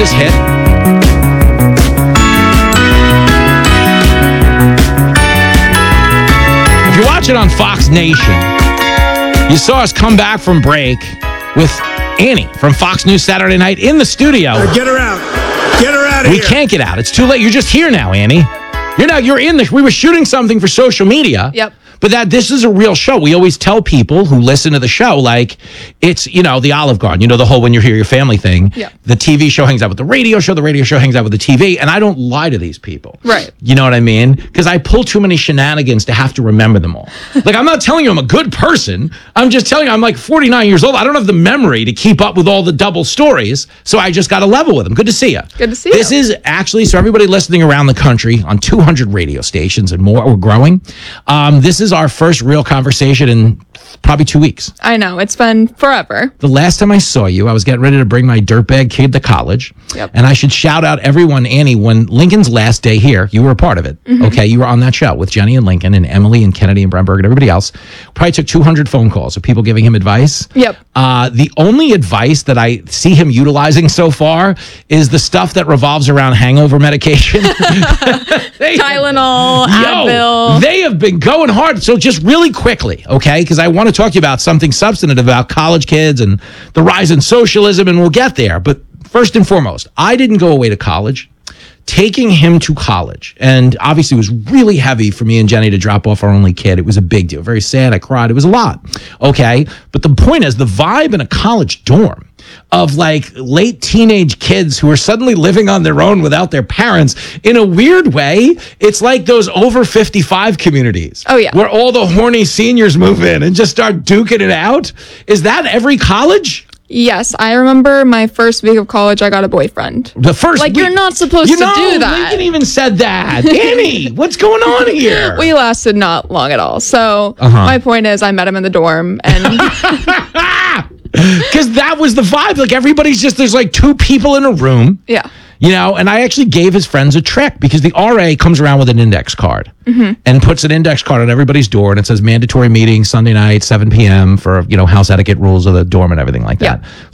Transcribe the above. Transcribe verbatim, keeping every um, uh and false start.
this hit? If you're watching on Fox Nation, you saw us come back from break with Annie from Fox News Saturday Night in the studio. Uh, get her out. Get her out of we here. We can't get out. It's too late. You're just here now, Annie. You're now, you're in the, we were shooting something for social media. Yep. But that this is a real show. We always tell people who listen to the show, like, it's, you know, the Olive Garden, you know, the whole when you're here, your family thing. Yeah. The T V show hangs out with the radio show. The radio show hangs out with the T V. And I don't lie to these people. Right. You know what I mean? Because I pull too many shenanigans to have to remember them all. Like, I'm not telling you I'm a good person. I'm just telling you I'm like forty-nine years old. I don't have the memory to keep up with all the double stories. So I just got to level with them. Good to see you. Good to see this you. This is actually, so everybody listening around the country on two hundred radio stations and more, we're growing. Um, this is our first real conversation in probably two weeks. I know. It's been forever. The last time I saw you, I was getting ready to bring my dirtbag kid to college. Yep. And I should shout out everyone, Annie, when Lincoln's last day here, you were a part of it. Mm-hmm. Okay, you were on that show with Jenny and Lincoln and Emily and Kennedy and Bremberg and everybody else. Probably took two hundred phone calls of people giving him advice. Yep. Uh, the only advice that I see him utilizing so far is the stuff that revolves around hangover medication. they, Tylenol, yo, Advil. They have been going hard. So just really quickly, okay, because I want to talk to you about something substantive about college kids and the rise in socialism, and we'll get there. But first and foremost, I didn't go away to college. Taking him to college, and obviously it was really heavy for me and Jenny to drop off our only kid. It was a big deal. Very sad. I cried. It was a lot. Okay. But the point is, the vibe in a college dorm of like late teenage kids who are suddenly living on their own without their parents, in a weird way, it's like those over fifty-five communities. Oh, yeah. Where all the horny seniors move in and just start duking it out. Is that every college? Yes, I remember my first week of college, I got a boyfriend. The first Like, week, you're not supposed you to know, do that. Lincoln even said that. Annie, what's going on here? We lasted not long at all. So Uh-huh. my point is, I met him in the dorm, and Because that was the vibe. Like, everybody's just, there's like two people in a room. yeah. You know, and I actually gave his friends a trick because the R A comes around with an index card Mm-hmm. and puts an index card on everybody's door, and it says mandatory meeting Sunday night, seven p.m. for, you know, house etiquette rules of the dorm and everything like that. Yeah.